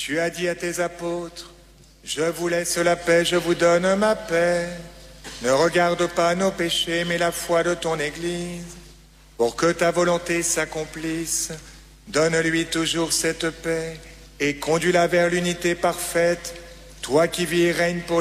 Tu as dit à tes apôtres, je vous laisse la paix, je vous donne ma paix. Ne regarde pas nos péchés, mais la foi de ton Église. Pour que ta volonté s'accomplisse, donne-lui toujours cette paix et conduis-la vers l'unité parfaite, toi qui vis et règnes pour